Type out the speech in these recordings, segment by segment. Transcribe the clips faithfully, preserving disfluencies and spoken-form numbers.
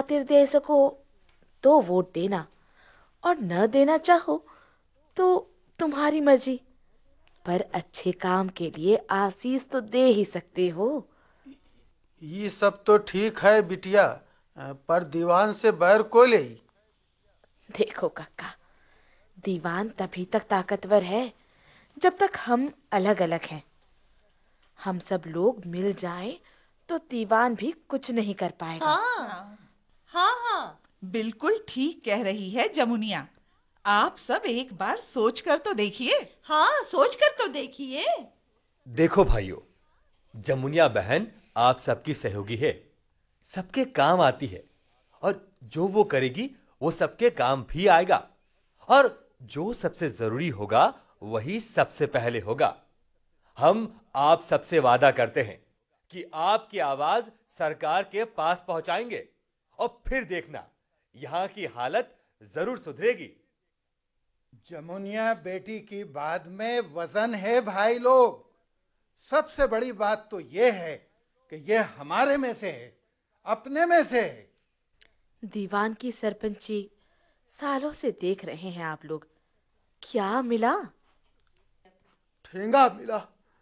खातिर दे सको तो वोट देना, और न देना चाहो तो तुम्हारी मर्जी। पर अच्छे काम के लिए आशीष तो दे ही सकते हो। ये सब तो ठीक है बिटिया, पर दीवान से बैर को ले। देखो काका, दीवान तभी तक ताकतवर है जब तक हम अलग अलग हैं। हम सब लोग मिल जाएं तो दीवान भी कुछ नहीं कर पाएगा। हाँ हाँ हाँ, बिल्कुल ठीक कह रही है जमुनिया। आप सब एक बार सोच कर तो देखिए। हाँ, सोच कर तो देखिए। देखो भाइयों, जमुनिया बहन आप सबकी सहयोगी है, सबके काम आती है, और जो वो करेगी वो सबके काम भी आएगा, और जो सबसे जरूरी होगा वही सबसे पहले होगा। हम आप सबसे वादा करते हैं कि आपकी आवाज सरकार के पास पहुंचाएंगे, और फिर देखना यहां की हालत जरूर सुधरेगी। जमुनिया बेटी की बात में वजन है भाई लोग। सबसे बड़ी बात तो ये है कि ये हमारे में से है, अपने में से है। दीवान की सरपंची सालों से देख रहे हैं आप लोग। क्या मिला? ठेंगा मिला।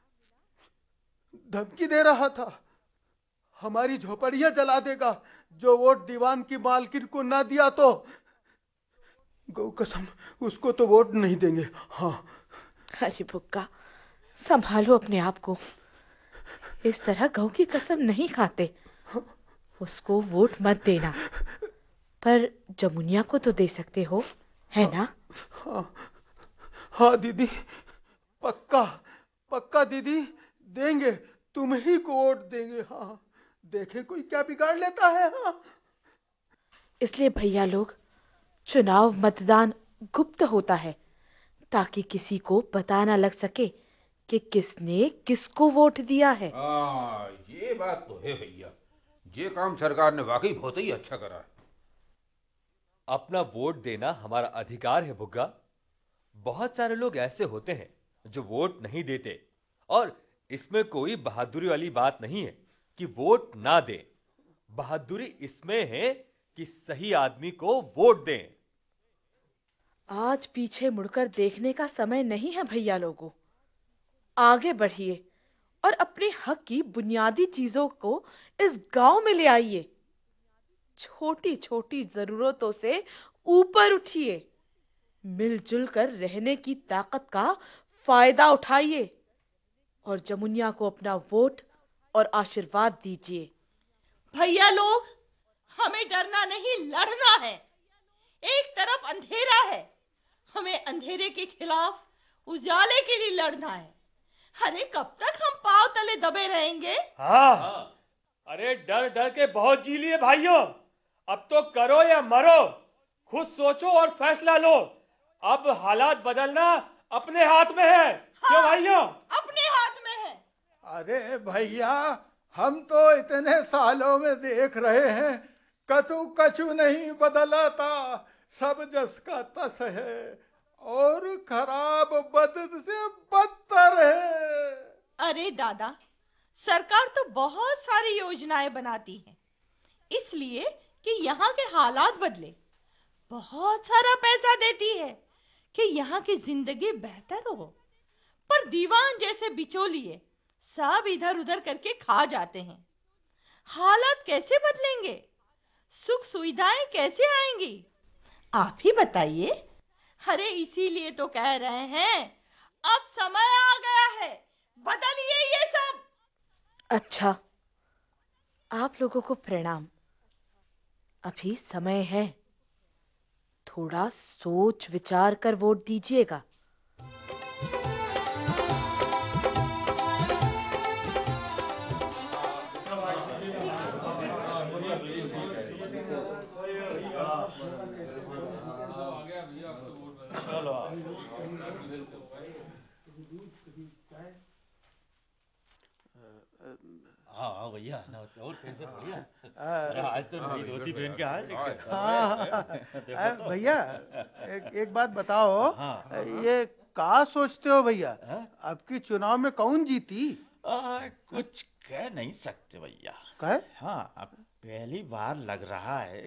धमकी दे रहा था, हमारी झोपड़ियां जला देगा जो वोट दीवान की मालकिन को ना दिया तो। गौ कसम, उसको तो वोट नहीं देंगे। हाँ। अरे बुक्का, संभालो अपने आप को। इस तरह गौ की कसम नहीं खाते। उसको वोट मत देना, पर जमुनिया को तो दे सकते हो, है ना? हाँ हाँ दीदी, पक्का पक्का दीदी, देंगे, तुम ही को वोट देंगे। हाँ, देखें कोई क्या बिगाड़ लेता है। हाँ। इसलिए भैया लोग, चुनाव मतदान गुप्त होता है, ताकि किसी को पता ना लग सके कि किसने किसको वोट दिया है। हाँ, ये बात तो है भैया। ये काम सरकार ने वाकई बहुत ही अच्छा करा है। अपना वोट देना हमारा अधिकार है बुग्गा। बहुत सारे लोग ऐसे होते हैं जो वोट नहीं देते, और इसमें कोई बहादुरी वाली बात नहीं है कि वोट ना दें। बहादुरी इसमें है कि सही आदमी को वोट दें। आज पीछे मुड़कर देखने का समय नहीं है भैया लोगों। आगे बढ़िए और अपने हक की बुनियादी चीजों को इस गांव में ले आइए। छोटी छोटी जरूरतों से ऊपर उठिए। मिलजुल कर रहने की ताकत का फायदा उठाइए, और जमुनिया को अपना वोट और आशीर्वाद दीजिए। भैया लोग, हमें डरना नहीं, लड़ना है। एक तरफ अंधेरा है, हमें अंधेरे के खिलाफ उजाले के लिए लड़ना है। अरे कब तक हम पांव तले दबे रहेंगे? हाँ, हाँ। अरे डर डर के बहुत जी लिए भाइयों। अब तो करो या मरो, खुद सोचो और फैसला लो। अब हालात बदलना अपने हाथ में है। हाँ, क्यों भाइयों? अपने हाथ में है। अरे भैया, हम तो इतने सालों में देख रहे हैं, कछु कछु नहीं बदलाता, सब जस का तस है, और खराब बद से बदतर है। अरे दादा, सरकार तो बहुत सारी योजनाएं बनाती है, इसलिए कि यहाँ के हालात बदले। बहुत सारा पैसा देती है कि यहाँ की जिंदगी बेहतर हो, पर दीवान जैसे बिचौलिए सब इधर उधर करके खा जाते हैं। हालात कैसे बदलेंगे? सुख सुविधाएं कैसे आएंगी? आप ही बताइए। अरे इसीलिए तो कह रहे हैं, अब समय आ गया है, बदलिए ये सब। अच्छा, आप लोगों को प्रणाम। अभी समय है, थोड़ा सोच विचार कर वोट दीजिएगा। हाँ भैया, और कैसे भैया? अरे आज तो नई धोती पहन के आए। हाँ भैया, एक, एक बात बताओ। हाँ। ये का सोचते हो भैया, अब की चुनाव में कौन जीती? आ, कुछ कह नहीं सकते भैया। कह? हाँ, अब पहली बार लग रहा है